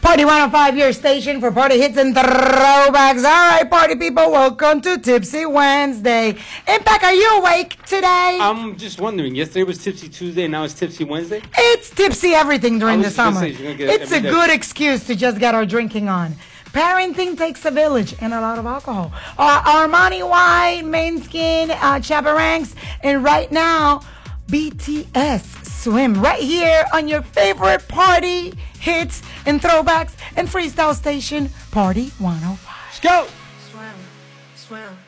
Party 105, your station for party hits and throwbacks. All right, party people, welcome to Tipsy Wednesday. Impact, are you awake today? I'm just wondering, yesterday was Tipsy Tuesday, now it's Tipsy Wednesday? It's tipsy everything during the summer. It's a good excuse to just get our drinking on. Parenting takes a village and a lot of alcohol. Armani White, Mainskin, Chabarangs, and right now, BTS Swim. Right here on your favorite party hits and throwbacks and freestyle station, Party 105. Let's go! Swim, swim.